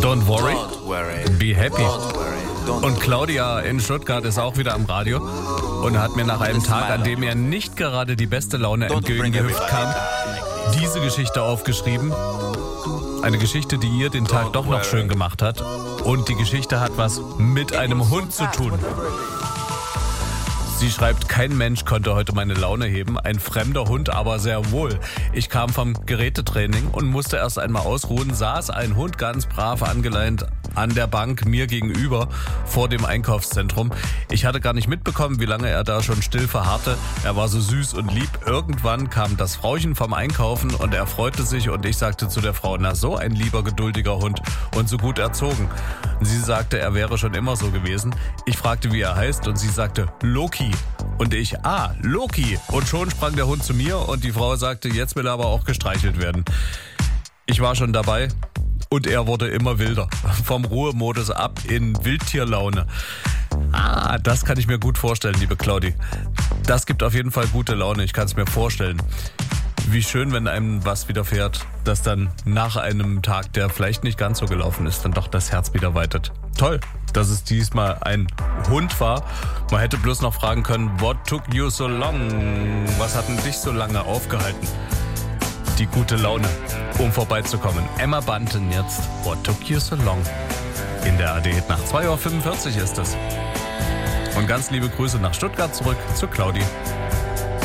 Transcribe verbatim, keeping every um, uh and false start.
Don't worry, Don't worry. be happy. Don't worry. Don't Und Claudia in Stuttgart ist auch wieder am Radio und hat mir nach einem Tag, an dem er nicht gerade die beste Laune entgegengehüpft kam, diese Geschichte aufgeschrieben. Eine Geschichte, die ihr den Tag doch noch schön gemacht hat. Und die Geschichte hat was mit einem Hund zu tun. Sie schreibt, kein Mensch konnte heute meine Laune heben, ein fremder Hund aber sehr wohl. Ich kam vom Gerätetraining und musste erst einmal ausruhen, saß ein Hund ganz brav angeleint an der Bank mir gegenüber vor dem Einkaufszentrum. Ich hatte gar nicht mitbekommen, wie lange er da schon still verharrte. Er war so süß und lieb. Irgendwann kam das Frauchen vom Einkaufen und er freute sich und ich sagte zu der Frau, na so ein lieber, geduldiger Hund und so gut erzogen. Und sie sagte, er wäre schon immer so gewesen. Ich fragte, wie er heißt und sie sagte, Loki. Und ich, ah, Loki. Und schon sprang der Hund zu mir und die Frau sagte, jetzt will er aber auch gestreichelt werden. Ich war schon dabei. Und er wurde immer wilder. Vom Ruhemodus ab in Wildtierlaune. Ah, das kann ich mir gut vorstellen, liebe Claudi. Das gibt auf jeden Fall gute Laune, ich kann es mir vorstellen. Wie schön, wenn einem was widerfährt, dass dann nach einem Tag, der vielleicht nicht ganz so gelaufen ist, dann doch das Herz wieder weitet. Toll, dass es diesmal ein Hund war. Man hätte bloß noch fragen können, what took you so long? Was hat denn dich so lange aufgehalten? Die gute Laune, um vorbeizukommen. Emma Bunton jetzt, What Took You So Long? In der A D Hit nach zwei Uhr fünfundvierzig ist es. Und ganz liebe Grüße nach Stuttgart zurück zu Claudi.